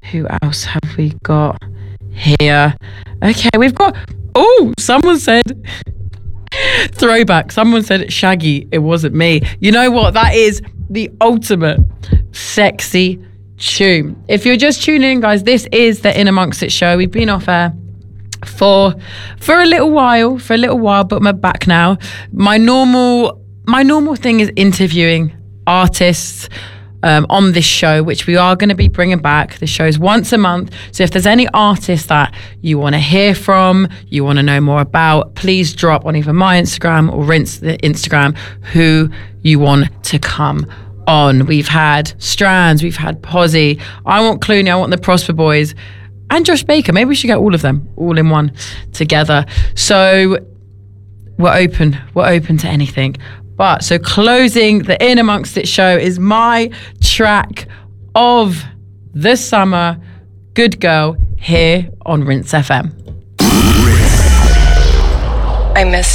Who else have we got here? Okay, we've got... Oh, someone said... Throwback. Someone said Shaggy. It wasn't me. You know what? That is the ultimate sexy tune. If you're just tuning in, guys, this is the In Amongst It show. We've been off air for a little while, but we're back now. My normal thing is interviewing artists on this show, which we are going to be bringing back. The show's once a month, so if there's any artists that you want to hear from, you want to know more about, please drop on either my Instagram or Rinse the Instagram who you want to come on. We've had Strands, we've had Posy, I want Clooney, I want the Prosper Boys, and Josh Baker. Maybe we should get all of them all in one together. So we're open to anything. But so closing the In Amongst It show is my track of the summer, Good Girl, here on Rinse FM. I miss